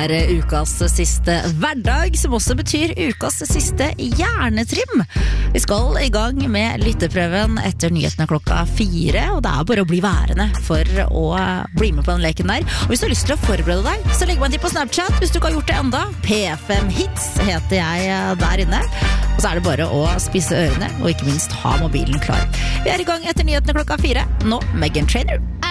ukas siste hverdag, som også betyr ukas siste hjernetrim. Vi skal i gang med lytteprøven etter nyhetene 4, og det bare å bli værende for å bli med på den leken der. Og hvis du har lyst til å forberede deg, så legg meg en tid på Snapchat hvis du ikke har gjort det enda. P5 Hits heter jeg der inne. Og så det bare å spisse ørene, og ikke minst ha mobilen klar. Vi i gang etter nyhetene 4, nå Meghan Trainor.